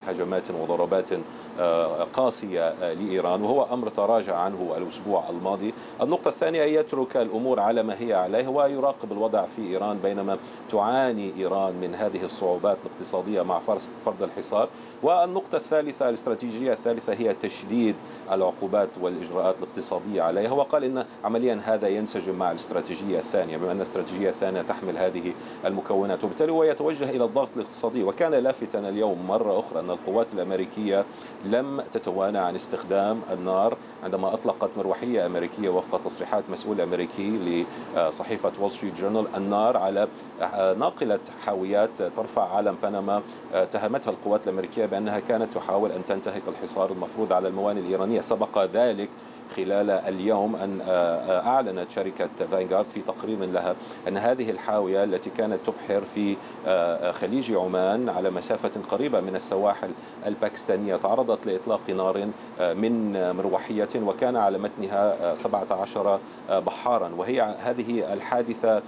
هجمات وضربات قاسية لإيران، وهو أمر تراجع عنه الأسبوع الماضي. النقطة الثانية يترك الأمور على ما هي عليه ويراقب الوضع في إيران، بينما تعاني إيران من هذه الصعوبات الاقتصادية مع فرض الحصار. والنقطة الثالثة الاستراتيجية الثالثة هي تشديد العقوبات والإجراءات الاقتصادية عليها، وقال إن عمليا هذا ينسجم مع الاستراتيجية الثانية، بما أن الاستراتيجية الثانية تحمل هذه المكونات، وبالتالي هو يتوجه إلى الضغط الاقتصادي. وكان لافتا اليوم مرة أخرى أن القوات الأمريكية لم تتوانى عن استخدام النار عندما أطلقت مروحية أمريكية وفق تصريحات مسؤول أمريكي لصحيفة وول ستريت جورنال النار على ناقلة حاويات ترفع علم بنما. اتهمتها القوات الأمريكية بأنها كانت تحاول أن تنتهك الحصار المفروض على الموانئ الإيرانية. سبق ذلك خلال اليوم أن أعلنت شركة فانغارد في تقرير لها أن هذه الحاوية التي كانت تبحر في خليج عمان على مسافة قريبة من السواحل الباكستانية تعرضت لإطلاق نار من مروحية وكان على متنها 17 بحارا، وهي هذه الحادثة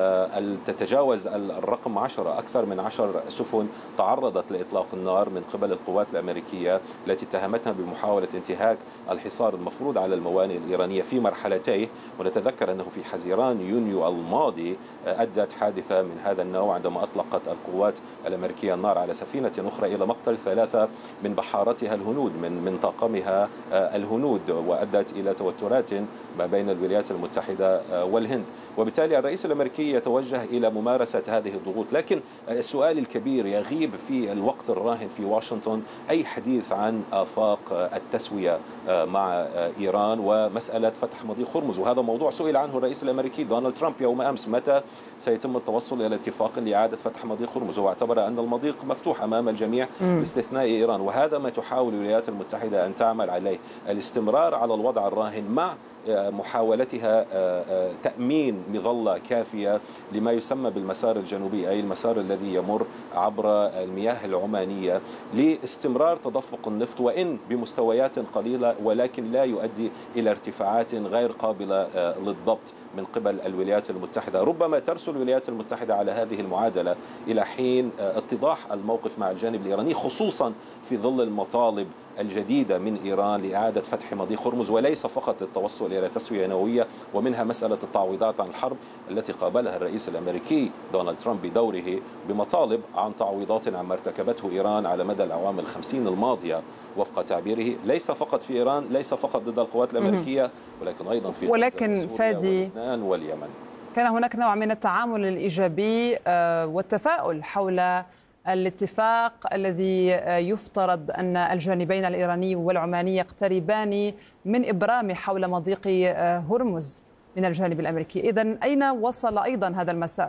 تتجاوز الرقم 10. أكثر من 10 سفن تعرضت لإطلاق النار من قبل القوات الأمريكية التي اتهمتها بمحاولة انتهاك الحصار المفروض على الموانئ الإيرانية في مرحلتيه. ونتذكر أنه في حزيران يونيو الماضي أدت حادثة من هذا النوع عندما أطلقت القوات الأمريكية النار على سفينة أخرى إلى مقتل 3 من بحارتها الهنود من طاقمها الهنود، وأدت إلى توترات ما بين الولايات المتحدة والهند. وبالتالي الرئيس الأمريكي يتوجه إلى ممارسة هذه الضغوط، لكن السؤال الكبير يغيب في الوقت الراهن في واشنطن أي حديث عن آفاق التسوية مع إيران ومسألة فتح مضيق هرمز، وهذا موضوع سئل عنه الرئيس الأمريكي دونالد ترامب يوم أمس متى سيتم التوصل إلى اتفاق لإعادة فتح مضيق هرمز. هو اعتبر أن المضيق مفتوح أمام الجميع باستثناء إيران، وهذا ما تحاول الولايات المتحدة أن تعمل عليه، الاستمرار على الوضع الراهن مع محاولتها تأمين مظلة كافية لما يسمى بالمسار الجنوبي، أي المسار الذي يمر عبر المياه العمانية لاستمرار تدفق النفط، وإن بمستويات قليلة، ولكن لا يؤدي إلى ارتفاعات غير قابلة للضبط من قبل الولايات المتحدة. ربما ترسل الولايات المتحدة على هذه المعادلة إلى حين اتضاح الموقف مع الجانب الإيراني، خصوصا في ظل المطالب الجديدة من إيران لإعادة فتح مضيق هرمز، وليس فقط للتوصل إلى تسوية نووية، ومنها مسألة التعويضات عن الحرب التي قابلها الرئيس الأمريكي دونالد ترامب بدوره بمطالب عن تعويضات عما ارتكبته إيران على مدى الأعوام 50 الماضية وفق تعبيره، ليس فقط في إيران، ليس فقط ضد القوات الأمريكية، ولكن أيضا في ولكن فادي ولبنان واليمن. كان هناك نوع من التعامل الإيجابي والتفاؤل حول الاتفاق الذي يفترض أن الجانبين الإيراني والعماني يقتربان من إبرام حول مضيق هرمز من الجانب الأمريكي. إذن أين وصل أيضا هذا المسار؟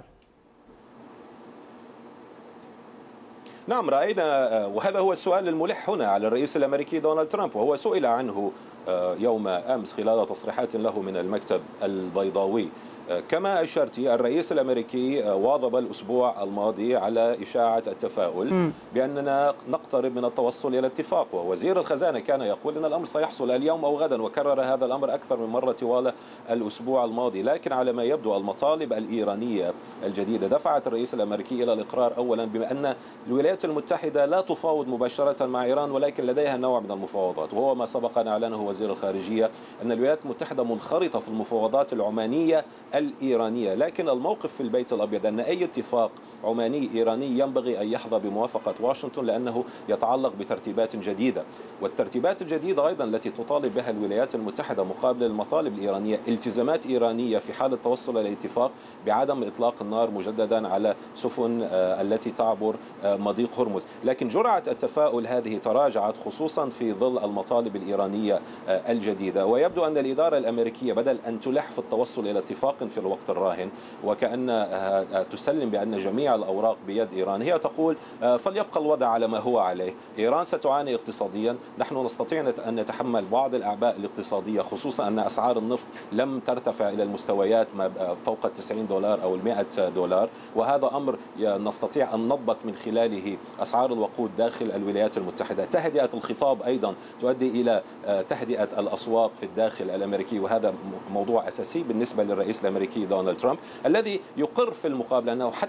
نعم، رأينا، وهذا هو السؤال الملح هنا على الرئيس الأمريكي دونالد ترامب، وهو سئل عنه يوم أمس خلال تصريحات له من المكتب البيضاوي. كما أشرت، الرئيس الأمريكي واظب الأسبوع الماضي على إشاعة التفاؤل بأننا نقترب من التوصل إلى اتفاق، ووزير الخزانة كان يقول أن الأمر سيحصل اليوم أو غدا، وكرر هذا الأمر أكثر من مرة طوال الأسبوع الماضي. لكن على ما يبدو المطالب الإيرانية الجديدة دفعت الرئيس الأمريكي إلى الإقرار أولا بما أن الولايات المتحدة لا تفاوض مباشرة مع إيران، ولكن لديها نوع من المفاوضات، وهو ما سبق أن أعلنه وزير الخارجية أن الولايات المتحدة منخرطة في المفاوضات العمانية الإيرانية. لكن الموقف في البيت الأبيض أن أي اتفاق عماني إيراني ينبغي أن يحظى بموافقة واشنطن، لأنه يتعلق بترتيبات جديدة، والترتيبات الجديدة أيضا التي تطالب بها الولايات المتحدة مقابل المطالب الإيرانية التزامات إيرانية في حال التوصل إلى اتفاق بعدم إطلاق النار مجددا على سفن التي تعبر مضيق هرمز. لكن جرعة التفاؤل هذه تراجعت خصوصا في ظل المطالب الإيرانية الجديدة، ويبدو أن الإدارة الأمريكية بدل أن تلح في التوصل إلى اتفاق في الوقت الراهن وكأن تسلم بأن جميع الأوراق بيد إيران، هي تقول فليبقى الوضع على ما هو عليه. إيران ستعاني اقتصاديا، نحن نستطيع أن نتحمل بعض الأعباء الاقتصادية، خصوصا أن أسعار النفط لم ترتفع إلى المستويات ما فوق $90 أو $100، وهذا أمر نستطيع أن نضبط من خلاله أسعار الوقود داخل الولايات المتحدة. تهدئة الخطاب أيضا تؤدي إلى تهدئة الأسواق في الداخل الأمريكي، وهذا موضوع أساسي بالنسبة للرئيس الأمريكي دونالد ترامب الذي يقر في المقابل أنه حتى لو عمل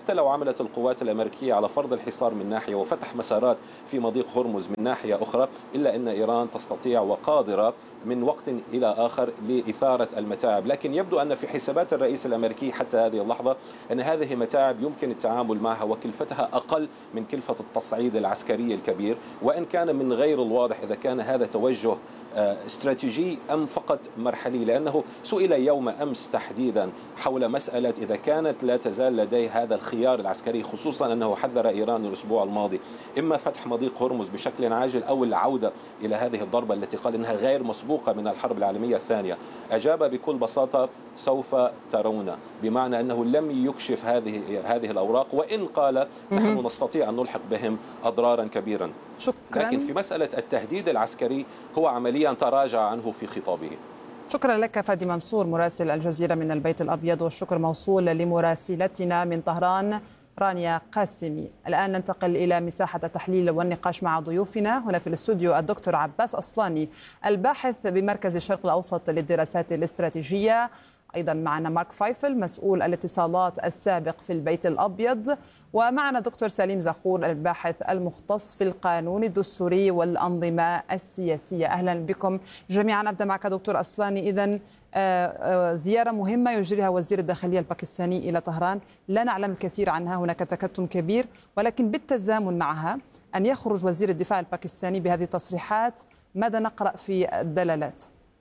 حاولت القوات الأمريكية على فرض الحصار من ناحية وفتح مسارات في مضيق هرمز من ناحية أخرى، إلا أن إيران تستطيع وقادرة من وقت إلى آخر لإثارة المتاعب. لكن يبدو أن في حسابات الرئيس الأمريكي حتى هذه اللحظة أن هذه متاعب يمكن التعامل معها وكلفتها أقل من كلفة التصعيد العسكري الكبير، وإن كان من غير الواضح إذا كان هذا توجه استراتيجي أم فقط مرحلي، لأنه سئل يوم أمس تحديدا حول مسألة إذا كانت لا تزال لديه هذا الخيار العسكري، خصوصا أنه حذر إيران الأسبوع الماضي إما فتح مضيق هرمز بشكل عاجل أو العودة إلى هذه الضربة التي قال إنها غير مسبوقة من الحرب العالمية الثانية. أجاب بكل بساطة سوف ترون، بمعنى أنه لم يكشف هذه الأوراق، وإن قال نحن نستطيع أن نلحق بهم أضرارا كبيرا. شكرا. لكن في مسألة التهديد العسكري هو عمليا تراجع عنه في خطابه. شكرا لك فادي منصور مراسل الجزيرة من البيت الأبيض، والشكر موصول لمراسلتنا من طهران رانيا قاسمي. الآن ننتقل إلى مساحة التحليل والنقاش مع ضيوفنا هنا في الاستوديو الدكتور عباس أصلاني الباحث بمركز الشرق الأوسط للدراسات الاستراتيجية، أيضا معنا مارك فايفل مسؤول الاتصالات السابق في البيت الأبيض، ومعنا دكتور سليم زخور الباحث المختص في القانون الدستوري والأنظمة السياسية. أهلا بكم جميعا. أبدأ معك دكتور أصلاني. إذن زيارة مهمة يجريها وزير الداخلية الباكستاني إلى طهران، لا نعلم الكثير عنها، هناك تكتم كبير، ولكن بالتزامن معها أن يخرج وزير الدفاع الباكستاني بهذه التصريحات. ماذا نقرأ في الدلالات؟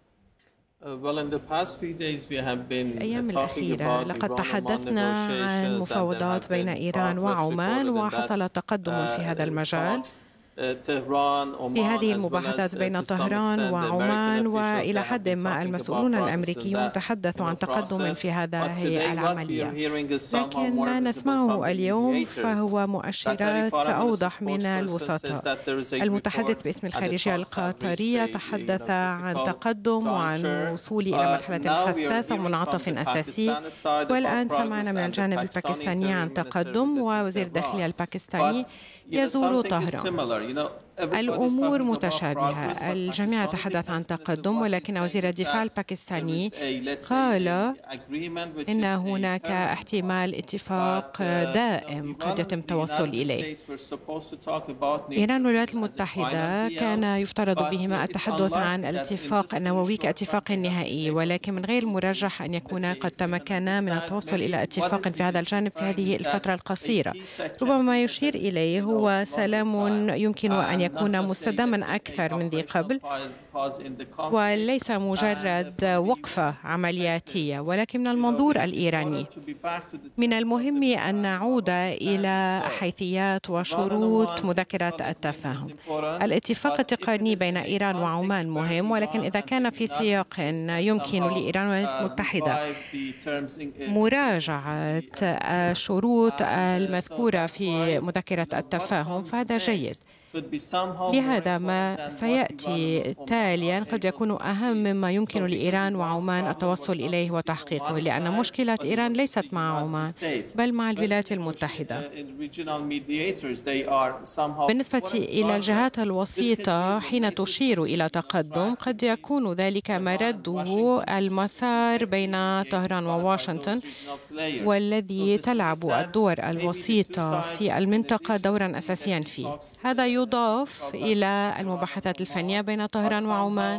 الأيام الأخيرة لقد تحدثنا عن مفاوضات بين إيران وعمان، وحصل تقدم في هذا المجال في هذه المباحثات بين طهران وعمان، وإلى حد ما المسؤولون الأمريكيون تحدثوا عن تقدم في هذه العملية، لكن ما نسمعه اليوم فهو مؤشرات أوضح من الوسطاء. المتحدث باسم الخارجية القطرية تحدث عن تقدم وعن الوصول إلى مرحلة حساسة ومنعطف أساسي، والآن سمعنا من الجانب الباكستاني عن تقدم، ووزير الداخلية الباكستاني يزور طهران. الأمور متشابهة، الجميع يتحدث عن تقدم، ولكن وزير الدفاع الباكستاني قال إن هناك احتمال اتفاق دائم قد يتم التوصل إليه. إيران والولايات المتحدة كان يفترض بهما التحدث عن الاتفاق النووي كاتفاق نهائي، ولكن من غير المرجح أن يكون قد تمكنا من التوصل إلى اتفاق في هذا الجانب في هذه الفترة القصيرة. ربما ما يشير إليه هو سلام يمكن أن يكون مستداما أكثر من ذي قبل، وليس مجرد وقفة عملياتية، ولكن من المنظور الإيراني من المهم أن نعود إلى حيثيات وشروط مذكرة التفاهم. الاتفاق التقني بين إيران وعمان مهم، ولكن إذا كان في سياق يمكن لإيران والولايات المتحدة مراجعة الشروط المذكورة في مذكرة التفاهم فهذا جيد. لهذا ما سيأتي تاليا قد يكون أهم مما يمكن لإيران وعمان التوصل إليه وتحقيقه، لأن مشكلة إيران ليست مع عمان بل مع الولايات المتحدة. بالنسبة إلى الجهات الوسيطة حين تشير إلى تقدم قد يكون ذلك مرده المسار بين طهران وواشنطن، والذي تلعب الدول الوسيطة في المنطقة دورا أساسيا فيه. هذا يضاف إلى المباحثات الفنية بين طهران وعمان،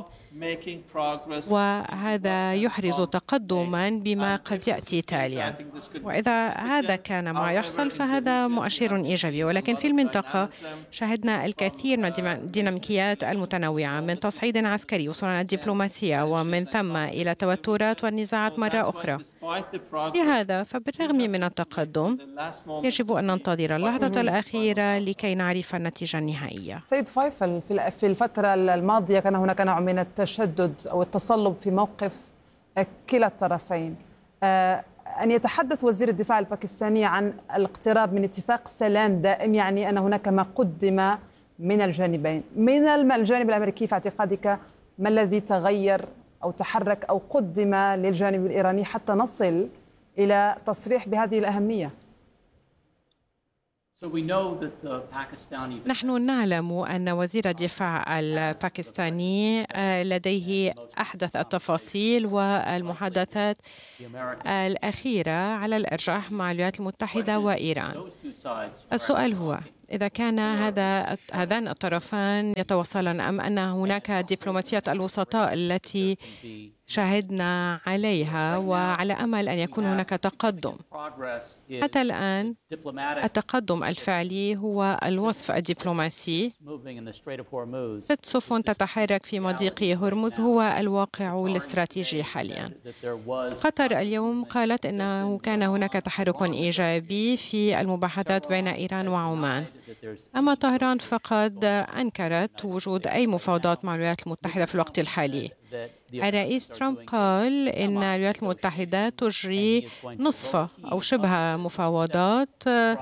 وهذا يحرز تقدما بما قد يأتي تاليا. وإذا هذا كان ما يحصل فهذا مؤشر إيجابي، ولكن في المنطقة شهدنا الكثير من الديناميكيات المتنوعة، من تصعيد عسكري وصولا الدبلوماسية، ومن ثم إلى توترات والنزاعات مرة أخرى. لهذا فبالرغم من التقدم يجب أن ننتظر اللحظة الأخيرة لكي نعرف النتيجة النهائية. سيد فايفل، في الفترة الماضية كان هناك نوع من التشدد أو التصلب في موقف كلا الطرفين. أن يتحدث وزير الدفاع الباكستاني عن الاقتراب من اتفاق سلام دائم يعني أن هناك ما قدم من الجانبين. من الجانب الأمريكي في اعتقادك ما الذي تغير أو تحرك أو قدم للجانب الإيراني حتى نصل إلى تصريح بهذه الأهمية؟ نحن نعلم أن وزير الدفاع الباكستاني لديه أحدث التفاصيل والمحادثات الأخيرة على الأرجح مع الولايات المتحدة وإيران. السؤال هو إذا كان هذان الطرفان يتواصلان أم أن هناك دبلوماسية الوسطاء التي شاهدنا عليها وعلى أمل أن يكون هناك تقدم. حتى الآن التقدم الفعلي هو الوصف الدبلوماسي. 6 سفن تتحرك في مضيق هرمز هو الواقع الاستراتيجي حاليا. قطر اليوم قالت أنه كان هناك تحرك إيجابي في المباحثات بين إيران وعمان، أما طهران فقد أنكرت وجود أي مفاوضات مع الولايات المتحدة في الوقت الحالي. الرئيس ترامب قال إن الولايات المتحدة تجري نصف أو شبه مفاوضات،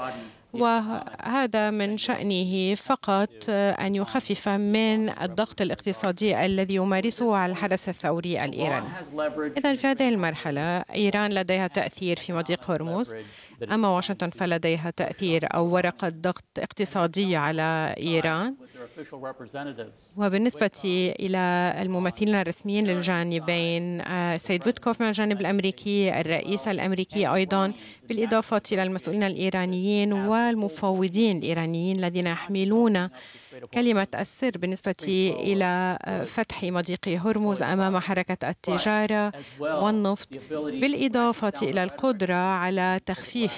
وهذا من شأنه فقط أن يخفف من الضغط الاقتصادي الذي يمارسه على الحرس الثوري الإيراني. إذن في هذه المرحلة إيران لديها تأثير في مضيق هرمز، أما واشنطن فلديها تأثير أو ورقة ضغط اقتصادية على إيران. وبالنسبة إلى الممثلين الرسميين للجانبين، سيد ويتكوف من الجانب الأمريكي، الرئيس الأمريكي أيضا، بالإضافة إلى المسؤولين الإيرانيين والمفوضين الإيرانيين الذين يحملون كلمة السر بالنسبة إلى فتح مضيق هرمز أمام حركة التجارة والنفط، بالإضافة إلى القدرة على تخفيف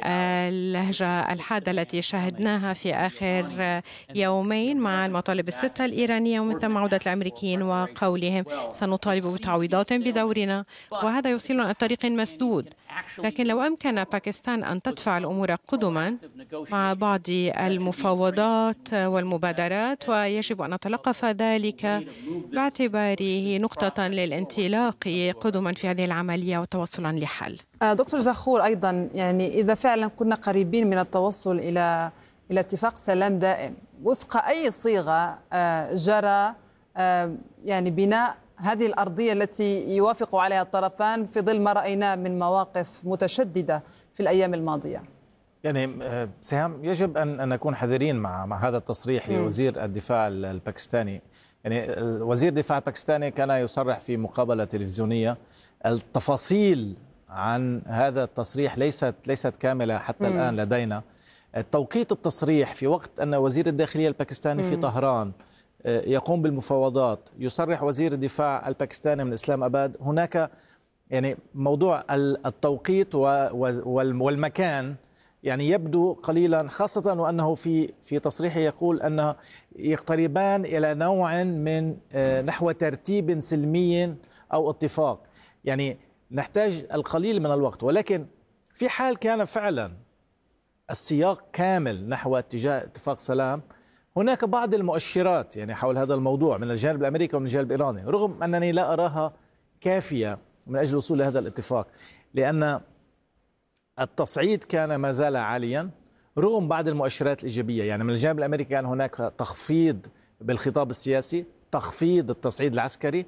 اللهجة الحادة التي شاهدناها في آخر يومين مع المطالب الستة الإيرانية، ومن ثم عودة الأمريكيين وقولهم سنطالب بتعويضات بدورنا، وهذا يوصلنا لطريق مسدود. لكن لو أمكن باكستان أن تدفع الأمور قدما مع بعض المفاوضات والمبادرات، ويجب أن نتلقف ذلك باعتباره نقطة للانطلاق قدما في هذه العملية وتوصلا لحل. دكتور زخور، أيضا يعني إذا فعلا كنا قريبين من التوصل إلى اتفاق سلام دائم، وفق أي صيغة جرى يعني بناء هذه الأرضية التي يوافق عليها الطرفان في ظل ما رأيناه من مواقف متشددة في الأيام الماضية؟ يعني سهام، يجب أن نكون حذرين مع هذا التصريح لوزير الدفاع الباكستاني. يعني وزير الدفاع الباكستاني كان يصرح في مقابلة تلفزيونية. التفاصيل عن هذا التصريح ليست كاملة حتى الآن لدينا. توقيت التصريح في وقت أن وزير الداخلية الباكستاني في طهران يقوم بالمفاوضات، يصرح وزير الدفاع الباكستاني من إسلام أباد. هناك يعني موضوع التوقيت والمكان يعني يبدو قليلا، خاصة وأنه في تصريحه يقول أنه يقتربان إلى نوع من نحو ترتيب سلمي أو اتفاق. يعني نحتاج القليل من الوقت، ولكن في حال كان فعلا السياق كامل نحو اتجاه اتفاق سلام، هناك بعض المؤشرات يعني حول هذا الموضوع من الجانب الأمريكي ومن الجانب الإيراني، رغم أنني لا أراها كافية من أجل الوصول لهذا الاتفاق، لأن التصعيد كان ما زال عاليا رغم بعض المؤشرات الإيجابية. يعني من الجانب الأمريكي كان هناك تخفيض بالخطاب السياسي، تخفيض التصعيد العسكري،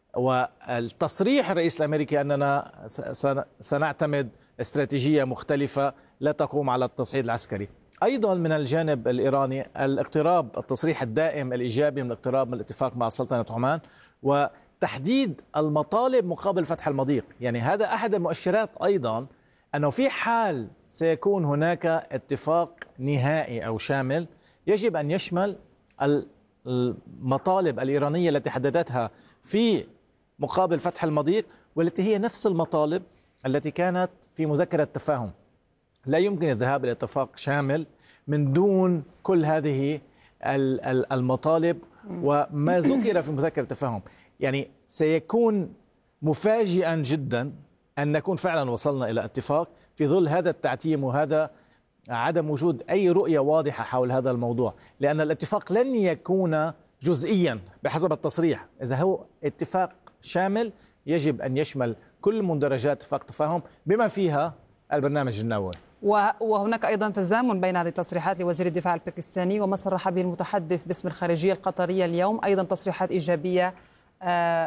والتصريح الرئيس الأمريكي أننا سنعتمد استراتيجية مختلفة لا تقوم على التصعيد العسكري. أيضا من الجانب الإيراني التصريح الدائم الإيجابي من الاقتراب من الاتفاق مع سلطنة عمان، وتحديد المطالب مقابل فتح المضيق. يعني هذا أحد المؤشرات أيضا أنه في حال سيكون هناك اتفاق نهائي أو شامل، يجب أن يشمل المطالب الإيرانية التي حددتها في مقابل فتح المضيق، والتي هي نفس المطالب التي كانت في مذكرة التفاهم. لا يمكن الذهاب إلى اتفاق شامل من دون كل هذه المطالب وما ذكر في مذكرة التفاهم. يعني سيكون مفاجئا جدا أن نكون فعلا وصلنا إلى اتفاق في ظل هذا التعتيم وهذا عدم وجود أي رؤية واضحة حول هذا الموضوع، لأن الاتفاق لن يكون جزئيا بحسب التصريح. إذا هو اتفاق شامل يجب أن يشمل كل مندرجات اتفاق تفاهم بما فيها البرنامج النووي. وهناك أيضا تزامن بين هذه التصريحات لوزير الدفاع الباكستاني وما صرح به المتحدث باسم الخارجية القطرية اليوم، أيضا تصريحات إيجابية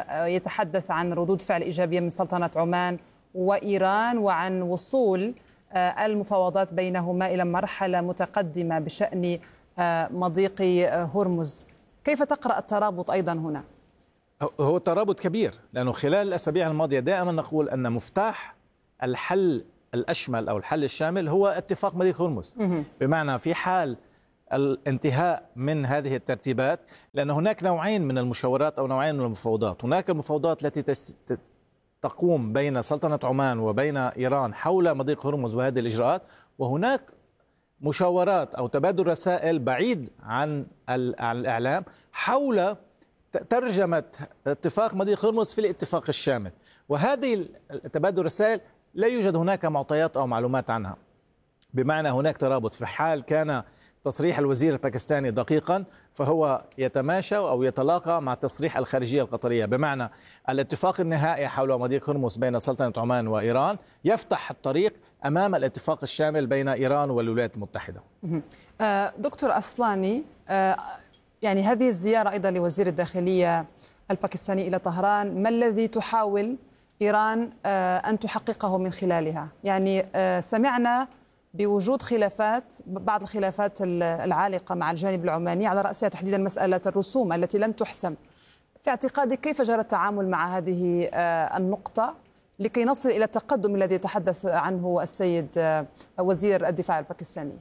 يتحدث عن ردود فعل إيجابية من سلطنة عمان وإيران، وعن وصول المفاوضات بينهما إلى مرحلة متقدمة بشأن مضيق هرمز. كيف تقرأ الترابط أيضا هنا؟ هو ترابط كبير، لأنه خلال الأسابيع الماضية دائما نقول أن مفتاح الحل الأشمل أو الحل الشامل هو اتفاق مضيق هرمز. بمعنى في حال الانتهاء من هذه الترتيبات، لأن هناك نوعين من المشاورات أو نوعين من المفاوضات. هناك المفاوضات التي تقوم بين سلطنة عمان وبين إيران حول مضيق هرمز وهذه الإجراءات، وهناك مشاورات أو تبادل رسائل بعيد عن الإعلام حول ترجمة اتفاق مضيق هرمز في الاتفاق الشامل. وهذه تبادل الرسائل لا يوجد هناك معطيات أو معلومات عنها، بمعنى هناك ترابط. في حال كان تصريح الوزير الباكستاني دقيقا فهو يتماشى أو يتلاقى مع تصريح الخارجية القطرية، بمعنى الاتفاق النهائي حول مضيق هرمز بين سلطنة عمان وإيران يفتح الطريق أمام الاتفاق الشامل بين إيران والولايات المتحدة. دكتور أصلاني، يعني هذه الزيارة أيضا لوزير الداخلية الباكستاني إلى طهران، ما الذي تحاول إيران أن تحققه من خلالها؟ يعني سمعنا بوجود خلافات، بعض الخلافات العالقة مع الجانب العماني، على رأسها تحديدا مسألة الرسوم التي لم تحسم. في اعتقادك كيف جرى التعامل مع هذه النقطة لكي نصل إلى التقدم الذي يتحدث عنه السيد وزير الدفاع الباكستاني؟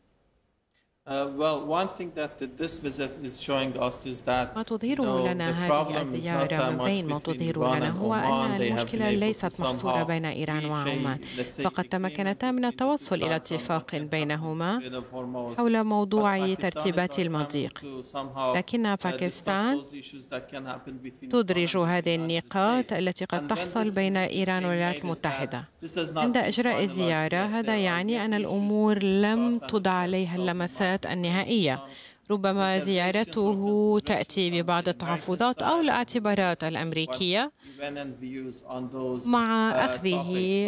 ما تظهره لنا هذه الزيارة من بين ما تظهره لنا هو أن المشكلة ليست محصورة بين إيران وعمان، فقد تمكنتا من التوصل إلى اتفاق بينهما حول موضوع ترتيبات المضيق، لكن باكستان تدرج هذه النقاط التي قد تحصل بين إيران والولايات المتحدة. عند إجراء الزيارة هذا يعني أن الأمور لم تضع عليها اللمسات النهائية. ربما زيارته تأتي ببعض التحفظات أو الاعتبارات الأمريكية مع أخذه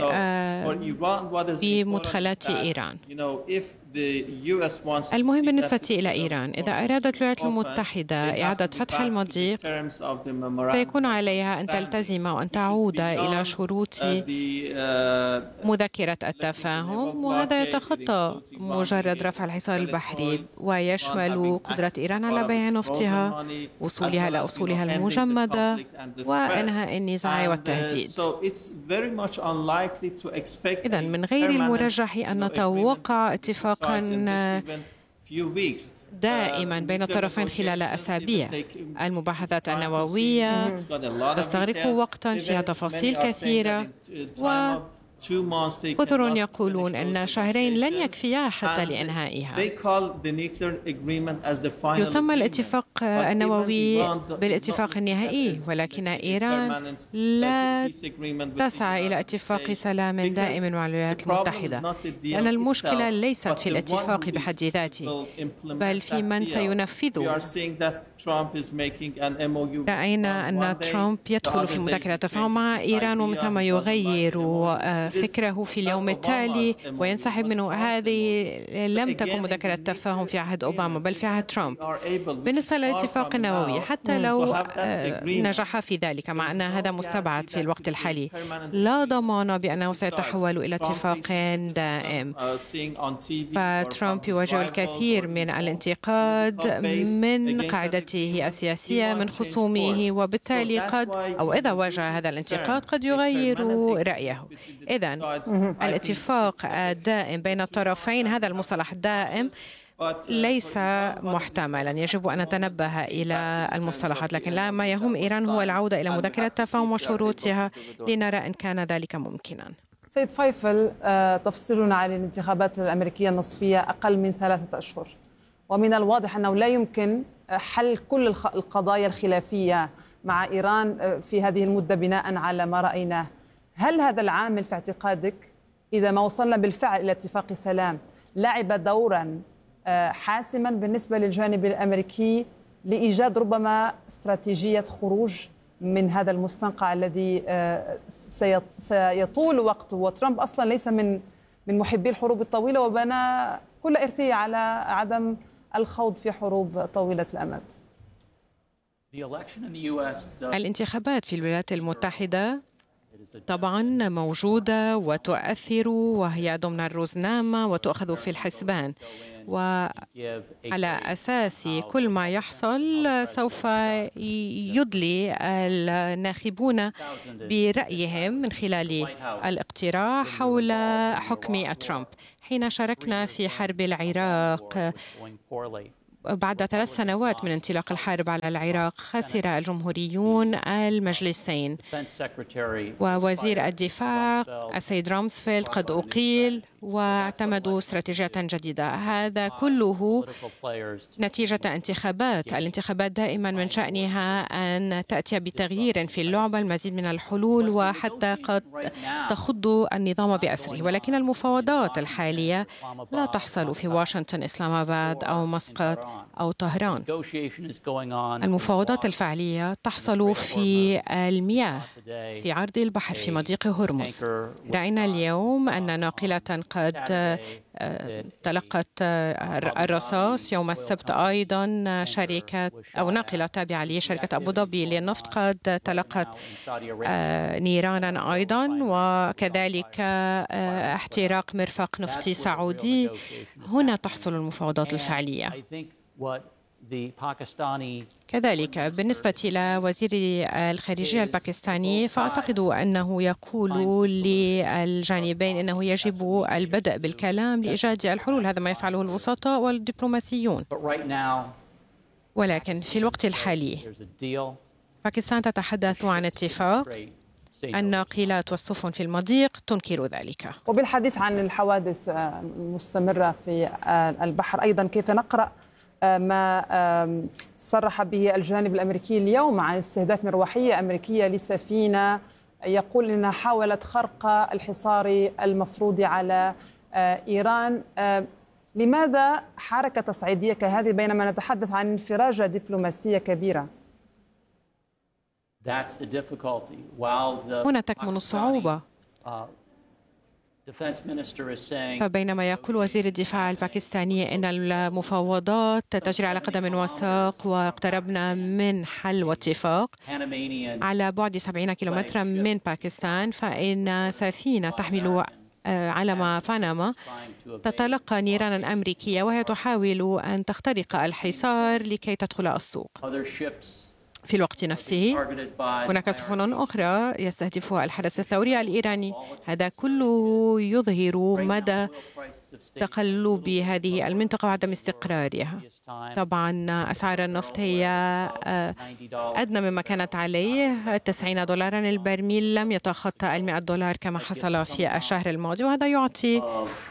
بمدخلات إيران. المهم بالنسبة إلى إيران، إذا أرادت الولايات المتحدة إعادة فتح المضيق سيكون عليها أن تلتزم وأن تعود إلى شروط مذكرة التفاهم، وهذا يتخطى مجرد رفع الحصار البحري ويشمل قدرة إيران على بيع نفطها، وصولها إلى أصولها المجمدة، وإنهاء النزاع والتهديد. إذن من غير المرجح أن نتوقع اتفاقا دائما بين الطرفين خلال أسابيع. المباحثات النووية تستغرق وقتا، فيها تفاصيل كثيرة، كثر يقولون أن شهرين لن يكفيا حتى لإنهائها. يسمى الاتفاق النووي بالاتفاق النهائي، ولكن إيران لا تسعى إلى اتفاق سلام دائم مع الولايات المتحدة، لأن المشكلة ليست في الاتفاق بحد ذاته بل في من سينفذه. رأينا أن ترامب يدخل في مذكرة تفاهم مع إيران ومثل ما يغير فكره في اليوم التالي وينسحب منه. هذه لم تكن مذكرة تفاهم في عهد أوباما بل في عهد ترامب. بالنسبة للاتفاق النووي، حتى لو نجح في ذلك، مع أن هذا مستبعد في الوقت الحالي، لا ضمان بأنه سيتحول إلى اتفاق دائم. فترامب يواجه الكثير من الانتقاد من قاعدته السياسية، من خصومه، وبالتالي قد أو إذا واجه هذا الانتقاد قد يغير رأيه. إذن الاتفاق الدائم بين الطرفين، هذا المصطلح دائم ليس محتملا، يجب أن نتنبه إلى المصطلحات، لكن لا، ما يهم إيران هو العودة إلى مذكرة التفاهم وشروطها لنرى إن كان ذلك ممكنا. سيد فيفل، تفصيلنا عن الانتخابات الأمريكية النصفية أقل من 3 أشهر، ومن الواضح أنه لا يمكن حل كل القضايا الخلافية مع إيران في هذه المدة بناء على ما رأيناه. هل هذا العامل في اعتقادك، إذا ما وصلنا بالفعل إلى اتفاق سلام، لعب دورا حاسما بالنسبة للجانب الأمريكي لإيجاد ربما استراتيجية خروج من هذا المستنقع الذي سيطول وقته؟ وترامب أصلا ليس من محبي الحروب الطويلة، وبنى كل ارثية على عدم الخوض في حروب طويلة الأمد. الانتخابات في الولايات المتحدة طبعا موجودة وتؤثر، وهي ضمن الرزنامة وتؤخذ في الحسبان، وعلى أساس كل ما يحصل سوف يدلي الناخبون برأيهم من خلال الاقتراع حول حكم ترامب. حين شاركنا في حرب العراق بعد 3 سنوات من انطلاق الحرب على العراق، خسر الجمهوريون المجلسين، ووزير الدفاع السيد رامسفيلد قد أقيل، واعتمدوا استراتيجية جديدة. هذا كله نتيجة انتخابات. الانتخابات دائما من شأنها أن تأتي بتغيير في اللعبة، المزيد من الحلول، وحتى قد تخض النظام بأسره. ولكن المفاوضات الحالية لا تحصل في واشنطن، إسلام آباد أو مسقط أو طهران. المفاوضات الفعلية تحصل في المياه، في عرض البحر، في مضيق هرمز. رأينا اليوم أن ناقلة قد تلقت الرصاص. يوم السبت أيضا شركة أو ناقلة تابعة لشركة أبو ظبي للنفط قد تلقت نيرانا أيضا، وكذلك احتراق مرفق نفطي سعودي. هنا تحصل المفاوضات الفعلية. كذلك بالنسبة لوزير الخارجية الباكستاني، فأعتقد أنه يقول للجانبين أنه يجب البدء بالكلام لإيجاد الحلول. هذا ما يفعله الوسطاء والدبلوماسيون. ولكن في الوقت الحالي باكستان تتحدث عن اتفاق. الناقلات والسفن في المضيق تنكر ذلك. وبالحديث عن الحوادث المستمرة في البحر أيضا، كيف نقرأ ما صرح به الجانب الأمريكي اليوم عن استهداف مروحية أمريكية لسفينة يقول إنها حاولت خرق الحصار المفروض على إيران؟ لماذا حركة تصعيدية كهذه بينما نتحدث عن انفراجة دبلوماسية كبيرة؟ هنا تكمن الصعوبة. فبينما يقول وزير الدفاع الباكستاني أن المفاوضات تجري على قدم وساق واقتربنا من حل واتفاق على بعد 70 كيلومترا من باكستان، فإن سفينة تحمل علم بنما تتلقى نيرانا أمريكية وهي تحاول أن تخترق الحصار لكي تدخل السوق. في الوقت نفسه هناك سفن أخرى يستهدفها الحرس الثوري الإيراني. هذا كله يظهر مدى تقلب هذه المنطقة وعدم استقرارها. طبعا أسعار النفط هي أدنى مما كانت عليه، $90 البرميل، لم يتخطى $100 كما حصل في الشهر الماضي، وهذا يعطي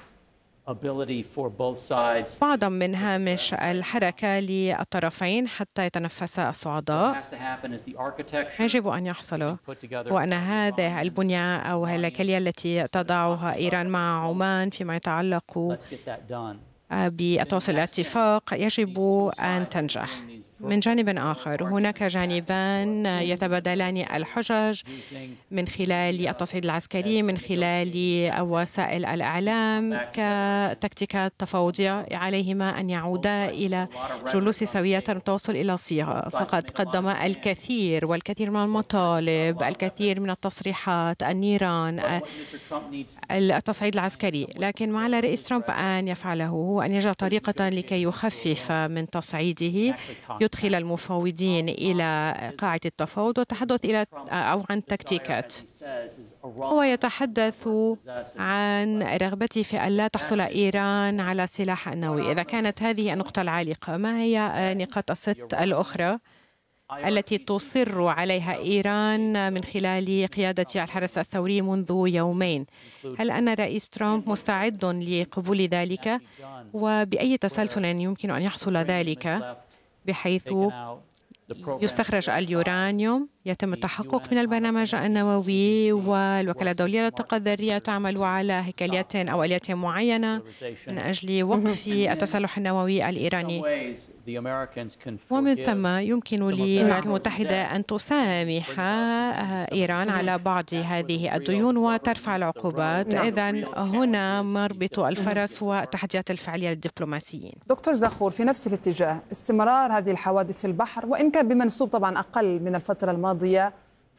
بعضا من هامش الحركة للطرفين حتى يتنفس الصعداء. يجب أن يحصل وأن هذه البنية أو الهيكلية التي تضعها إيران مع عمان فيما يتعلق بالتوصل الاتفاق يجب أن تنجح. من جانب آخر هناك جانبان يتبادلان الحجج من خلال التصعيد العسكري، من خلال وسائل الإعلام كتكتيكات تفاوضية. عليهما أن يعودا إلى جلوس سوية والتوصل إلى صيغة. فقد قدم الكثير والكثير من المطالب، الكثير من التصريحات، النيران، التصعيد العسكري، لكن ما على الرئيس ترامب أن يفعله هو أن يجد طريقة لكي يخفف من تصعيده، يدخل المفاوضين إلى قاعة التفاوض والتحدث إلى أو عن تكتيكات. هو يتحدث عن رغبته في أن لا تحصل إيران على سلاح نووي. إذا كانت هذه النقطة العالقة، ما هي نقاط الست الأخرى التي تصر عليها إيران من خلال قيادة الحرس الثوري منذ يومين؟ هل أن الرئيس ترامب مستعد لقبول ذلك؟ وبأي تسلسل يمكن أن يحصل ذلك بحيث يستخرج اليورانيوم، يتم التحقق من البرنامج النووي، والوكالة الدولية للطاقة الذرية تعمل على هيكليات أو آليات معينة من أجل وقف التسلح النووي الإيراني. ومن ثم يمكن للولايات المتحدة أن تسامح إيران على بعض هذه الديون وترفع العقوبات. إذن هنا مربط الفرس والتحديات الفعلية للدبلوماسيين. دكتور زخور، في نفس الاتجاه، استمرار هذه الحوادث في البحر وإن كان بمنسوب طبعا أقل من الفترة الماضية،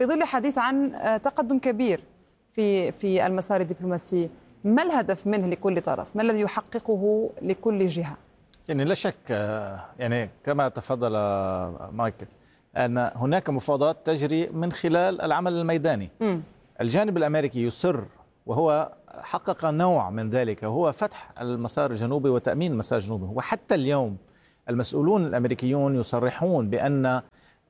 في ظل حديث عن تقدم كبير في المسار الدبلوماسي، ما الهدف منه لكل طرف؟ ما الذي يحققه لكل جهة؟ يعني لا شك يعني كما تفضل مايكل أن هناك مفاوضات تجري من خلال العمل الميداني. الجانب الأمريكي يصر، وهو حقق نوع من ذلك، وهو فتح المسار الجنوبي وتأمين المسار الجنوبي. وحتى اليوم المسؤولون الأمريكيون يصرحون بأن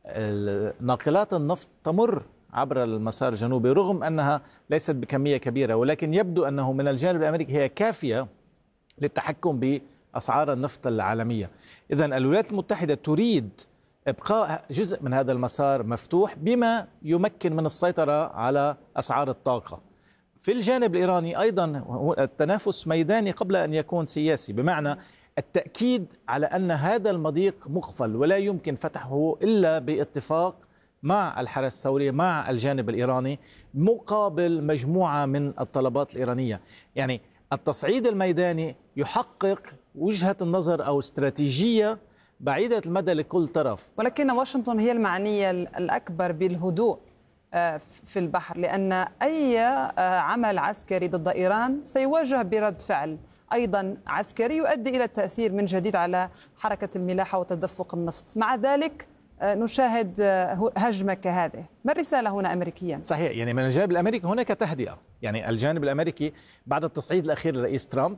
ناقلات النفط تمر عبر المسار الجنوبي رغم أنها ليست بكمية كبيرة، ولكن يبدو أنه من الجانب الأمريكي هي كافية للتحكم بأسعار النفط العالمية. إذن الولايات المتحدة تريد إبقاء جزء من هذا المسار مفتوح بما يمكن من السيطرة على أسعار الطاقة. في الجانب الإيراني أيضا التنافس ميداني قبل أن يكون سياسي، بمعنى التأكيد على أن هذا المضيق مقفل ولا يمكن فتحه إلا باتفاق مع الحرس الثوري مع الجانب الإيراني مقابل مجموعة من الطلبات الإيرانية. يعني التصعيد الميداني يحقق وجهة النظر أو استراتيجية بعيدة المدى لكل طرف. ولكن واشنطن هي المعنية الأكبر بالهدوء في البحر، لأن أي عمل عسكري ضد إيران سيواجه برد فعل أيضا عسكري يؤدي إلى التأثير من جديد على حركة الملاحة وتدفق النفط. مع ذلك نشاهد هجمة كهذه. ما الرسالة هنا أمريكيا؟ صحيح، يعني من الجانب الأمريكي هناك تهدئة. يعني الجانب الأمريكي بعد التصعيد الأخير للرئيس ترامب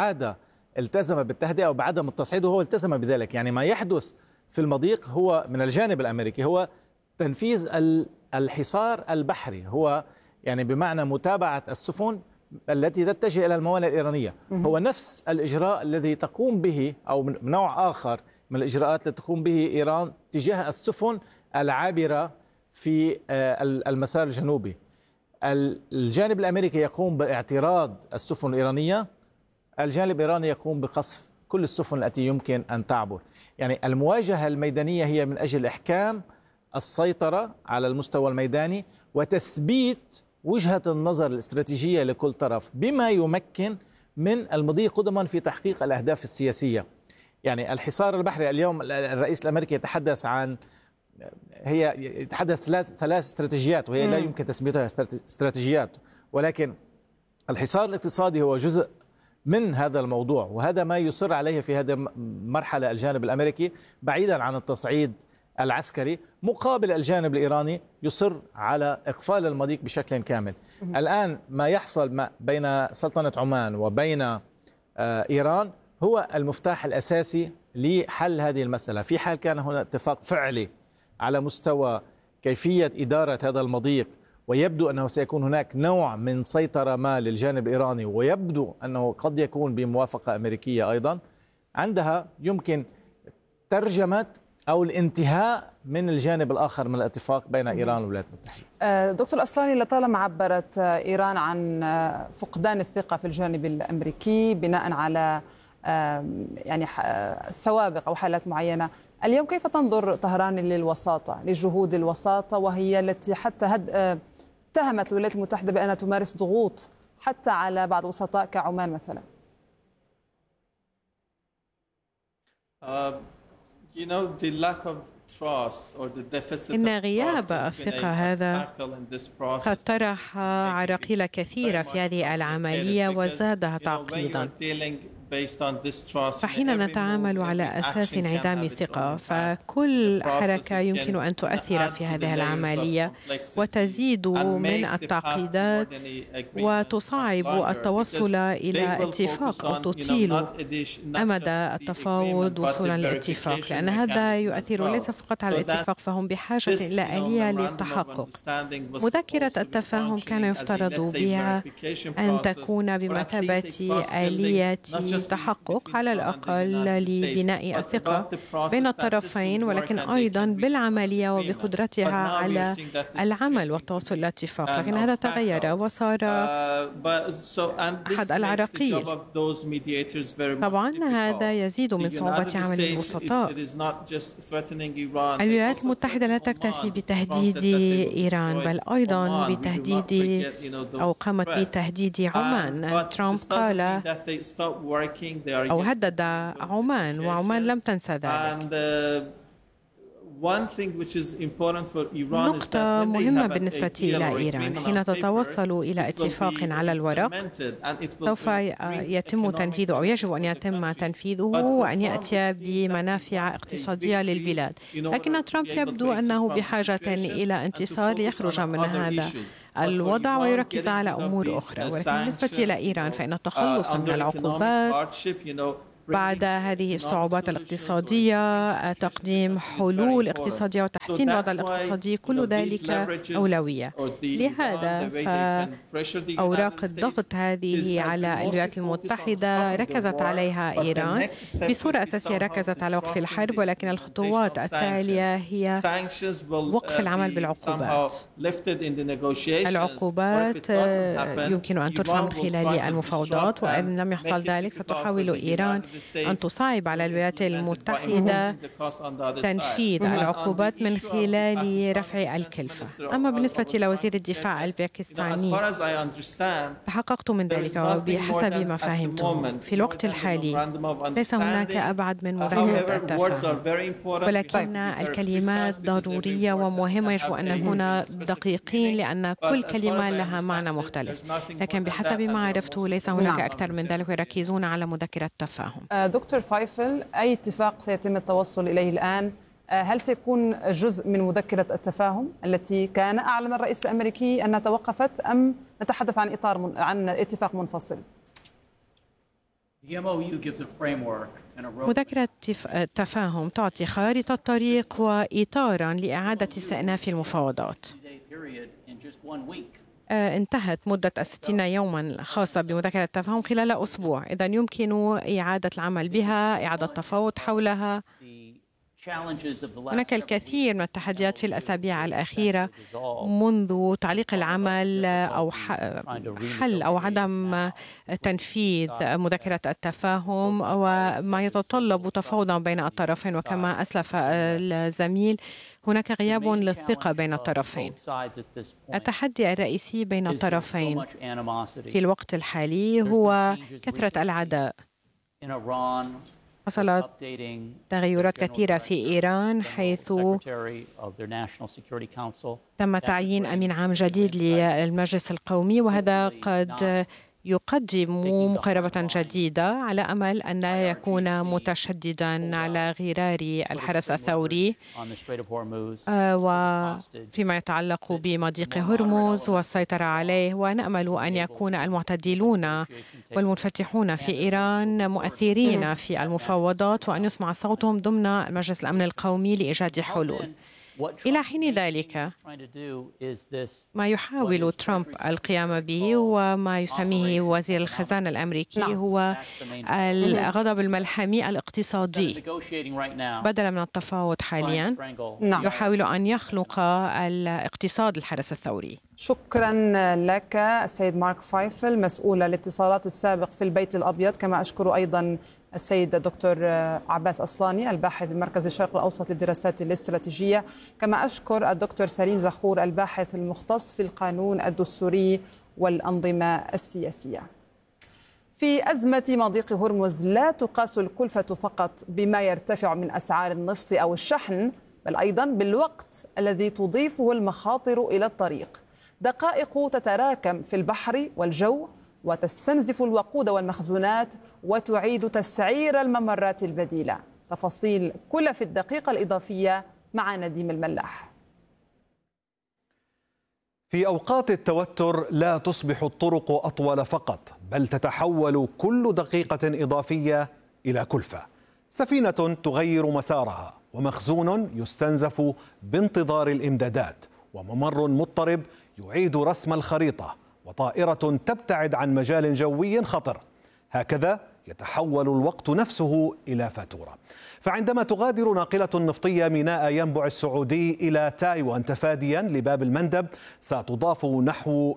التزم بالتهدئة وبعدم التصعيد، وهو التزم بذلك. يعني ما يحدث في المضيق هو من الجانب الأمريكي هو تنفيذ الحصار البحري، هو يعني بمعنى متابعة السفن التي تتجه إلى الموانئ الإيرانية. هو نفس الإجراء الذي تقوم به أو من نوع آخر من الإجراءات التي تقوم به إيران تجاه السفن العابرة في المسار الجنوبي. الجانب الأمريكي يقوم باعتراض السفن الإيرانية، الجانب الإيراني يقوم بقصف كل السفن التي يمكن أن تعبر. يعني المواجهة الميدانية هي من أجل إحكام السيطرة على المستوى الميداني وتثبيت وجهة النظر الاستراتيجية لكل طرف بما يمكن من المضي قدما في تحقيق الأهداف السياسية. يعني الحصار البحري اليوم الرئيس الأمريكي يتحدث ثلاث استراتيجيات، وهي لا يمكن تسميتها استراتيجيات، ولكن الحصار الاقتصادي هو جزء من هذا الموضوع، وهذا ما يصر عليه في هذه المرحلة الجانب الأمريكي بعيدا عن التصعيد العسكري، مقابل الجانب الإيراني يصر على إقفال المضيق بشكل كامل. الآن ما يحصل بين سلطنة عمان وبين إيران هو المفتاح الأساسي لحل هذه المسألة. في حال كان هناك اتفاق فعلي على مستوى كيفية إدارة هذا المضيق، ويبدو أنه سيكون هناك نوع من سيطرة ما للجانب الإيراني، ويبدو أنه قد يكون بموافقة أمريكية أيضا، عندها يمكن ترجمة أو الانتهاء من الجانب الآخر من الاتفاق بين إيران والولايات المتحدة. دكتور الأصلاني، لطالما عبرت إيران عن فقدان الثقة في الجانب الأمريكي بناء على يعني سوابق أو حالات معينة، اليوم كيف تنظر طهران للوساطة، لجهود الوساطة، وهي التي حتى اتهمت الولايات المتحدة بأنها تمارس ضغوط حتى على بعض وسطاء كعمان مثلا؟ إن غياب الثقة هذا قد طرح عراقيل كثيرة في هذه العملية وزادها تعقيدا. فحين نتعامل على أساس انعدام الثقة، فكل حركة يمكن أن تؤثر في هذه العملية وتزيد من التعقيدات وتصعب التوصل إلى اتفاق أو تطيل أمد التفاوض وصولا لاتفاق، لأن هذا يؤثر ليس فقط على الاتفاق، فهم بحاجة إلى آلية للتحقق. مذكرة التفاهم كان يفترض بها أن تكون بمثابة آلية تحقق على الأقل لبناء الثقة بين الطرفين، ولكن أيضا بالعملية وبقدرتها على العمل والتوصل إلى اتفاق. لكن هذا تغير وصار أحد العراقيل. طبعا هذا يزيد من صعوبة عمل الوسطاء. الولايات المتحدة لا تكتفي بتهديد إيران، بل أيضا بتهديد أو قامت بتهديد عمان. ترامب قال أو هدد عمان، وعمان لم تنسى ذلك. نقطة مهمة بالنسبة إلى إيران حين تتوصل إلى اتفاق على الورق سوف يتم تنفيذه أو يجب أن يتم تنفيذه وأن يأتي بمنافع اقتصادية للبلاد. لكن ترامب يبدو أنه بحاجة إلى انتصار ليخرج من هذا الوضع ويركز على أمور أخرى. ولكن بالنسبة إلى إيران فإن التخلص من العقوبات بعد هذه الصعوبات الاقتصادية، تقديم حلول اقتصادية وتحسين الوضع الاقتصادي، كل ذلك أولوية. لهذا فأوراق الضغط هذه على الولايات المتحدة ركزت عليها إيران بصورة أساسية، ركزت على وقف الحرب، ولكن الخطوات التالية هي وقف العمل بالعقوبات. العقوبات يمكن أن ترفع من خلال المفاوضات، وإن لم يحصل ذلك ستحاول إيران أن تصعب على الولايات المتحدة تنفيذ العقوبات من خلال رفع الكلفة. أما بالنسبة لوزير الدفاع الباكستاني تحققت من ذلك، وبحسب ما فهمت في الوقت الحالي ليس هناك أبعد من مذكرة التفاهم، ولكن الكلمات ضرورية ومهمة، يجب أن نكون دقيقين لأن كل كلمة لها معنى مختلف. لكن بحسب ما عرفته ليس هناك أكثر من ذلك، ويركزون على مذكرة التفاهم. دكتور فايفل، أي اتفاق سيتم التوصل إليه الآن؟ هل سيكون جزء من مذكرة التفاهم التي كان أعلن الرئيس الأمريكي أنها توقفت، أم نتحدث عن اتفاق منفصل؟ مذكرة التفاهم تعطي خارطة طريق وإطارا لإعادة استئناف المفاوضات. انتهت مدة 60 يوما خاصة بمذكرة التفاهم خلال أسبوع، إذا يمكن إعادة العمل بها، إعادة التفاوض حولها. هناك الكثير من التحديات في الأسابيع الأخيرة منذ تعليق العمل أو حل أو عدم تنفيذ مذكرة التفاهم، وما يتطلب تفاوضا بين الطرفين. وكما أسلف الزميل هناك غياب للثقة بين الطرفين. التحدي الرئيسي بين الطرفين في الوقت الحالي هو كثرة العداء. حصلت تغيرات كثيرة في إيران، حيث تم تعيين أمين عام جديد للمجلس القومي، وهذا قد يقدم مقاربة جديدة على أمل أن لا يكون متشددا على غرار الحرس الثوري، وفيما يتعلق بمضيق هرمز والسيطرة عليه. ونأمل أن يكون المعتدلون والمنفتحون في إيران مؤثرين في المفاوضات، وأن يسمع صوتهم ضمن مجلس الأمن القومي لإيجاد حلول. إلى حين ذلك ما يحاول ترامب القيام به وما يسميه وزير الخزانة الأمريكي هو الغضب الملحمي الاقتصادي. بدلا من التفاوض حاليا يحاول أن يخلق الاقتصاد الحرس الثوري. شكرا لك السيد مارك فايفل، مسؤول الاتصالات السابق في البيت الأبيض. كما أشكر أيضا السيد الدكتور عباس أصلاني الباحث بمركز الشرق الأوسط للدراسات الاستراتيجية. كما أشكر الدكتور سليم زخور الباحث المختص في القانون الدستوري والأنظمة السياسية. في أزمة مضيق هرمز لا تقاس الكلفة فقط بما يرتفع من أسعار النفط أو الشحن، بل أيضا بالوقت الذي تضيفه المخاطر إلى الطريق. دقائق تتراكم في البحر والجو وتستنزف الوقود والمخزونات وتعيد تسعير الممرات البديلة. تفاصيل كلف الدقيقة الإضافية مع نديم الملاح. في أوقات التوتر لا تصبح الطرق أطول فقط، بل تتحول كل دقيقة إضافية إلى كلفة. سفينة تغير مسارها، ومخزون يستنزف بانتظار الإمدادات، وممر مضطرب يعيد رسم الخريطة، وطائرة تبتعد عن مجال جوي خطر. هكذا يتحول الوقت نفسه إلى فاتورة. فعندما تغادر ناقلة نفطية ميناء ينبع السعودي إلى تايوان تفاديا لباب المندب، ستضاف نحو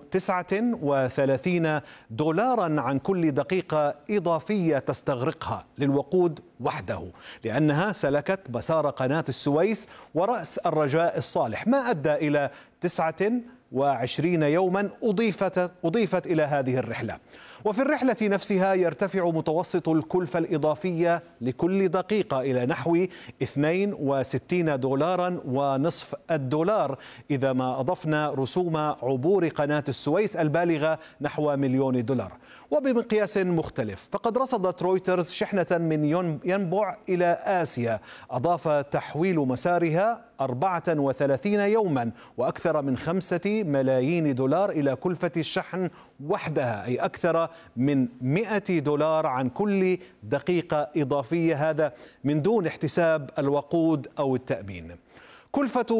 39 دولارا عن كل دقيقة إضافية تستغرقها للوقود وحده، لأنها سلكت مسار قناة السويس ورأس الرجاء الصالح، ما أدى إلى 29 يوما أضيفت إلى هذه الرحلة. وفي الرحلة نفسها يرتفع متوسط الكلفة الإضافية لكل دقيقة إلى نحو 62 دولارا ونصف الدولار إذا ما أضفنا رسوم عبور قناة السويس البالغة نحو $1,000,000. وبمقياس مختلف، فقد رصدت رويترز شحنة من ينبع إلى آسيا أضاف تحويل مسارها 34 يوما وأكثر من $5,000,000 إلى كلفة الشحن وحدها، أي أكثر من $100 عن كل دقيقة إضافية، هذا من دون احتساب الوقود أو التأمين. كلفة